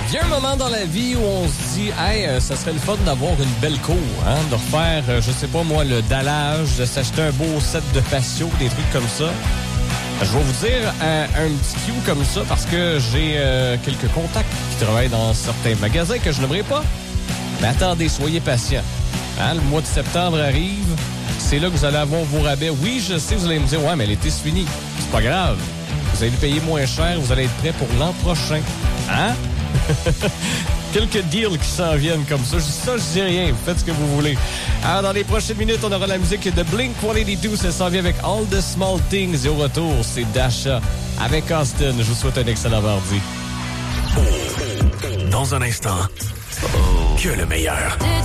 Il y a un moment dans la vie où on se dit, hey, ça serait le fun d'avoir une belle cour, hein, de refaire, je sais pas moi, le dallage, de s'acheter un beau set de patio, des trucs comme ça. Je vais vous dire un petit cue comme ça parce que j'ai quelques contacts qui travaillent dans certains magasins que je n'aimerais pas. Mais attendez, soyez patients. Hein, le mois de septembre arrive, c'est là que vous allez avoir vos rabais. Oui, je sais, vous allez me dire, ouais, mais l'été, c'est fini. C'est pas grave. Vous allez payer moins cher, vous allez être prêt pour l'an prochain. Hein? Quelques deals qui s'en viennent comme ça. Je dis ça, je dis rien. Vous faites ce que vous voulez. Alors, dans les prochaines minutes, on aura la musique de Blink-182. Ça s'en vient avec All the Small Things. Et au retour, c'est Dasha avec Austin. Je vous souhaite un excellent mardi. Dans un instant, que le meilleur.